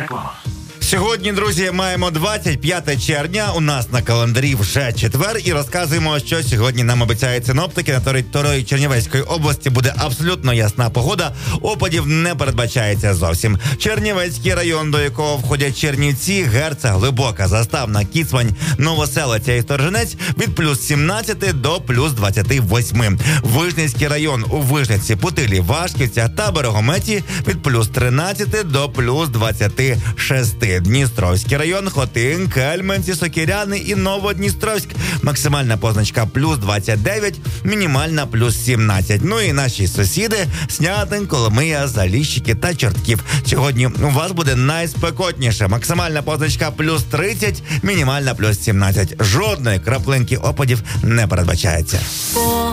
Реклама. Сьогодні, друзі, маємо 25 червня, у нас на календарі вже четвер і розказуємо, що сьогодні нам обіцяють синоптики. На території Чернівецької області буде абсолютно ясна погода, опадів не передбачається зовсім. Чернівецький район, до якого входять Чернівці, Герца, Глибока, Заставна, Кіцмань, Новоселиця і Сторожинець від плюс 17 до плюс 28. Вижницький район у Вижниці, Путилі, Вашківцях та Берегометі від плюс 13 до плюс 26. Дністровський район, Хотин, Кельменці, Сокиряни і Новодністровськ. Максимальна позначка плюс 29, мінімальна плюс 17. Ну і наші сусіди Снятин, Коломия, Заліщики та Чортків. Сьогодні у вас буде найспекотніше. Максимальна позначка плюс 30, мінімальна плюс 17. Жодної краплинки опадів не передбачається.